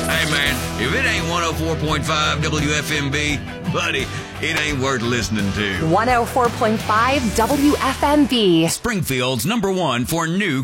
Hey, man, if it ain't 104.5 WFMB, buddy, it ain't worth listening to. 104.5 WFMB. Springfield's #1 for new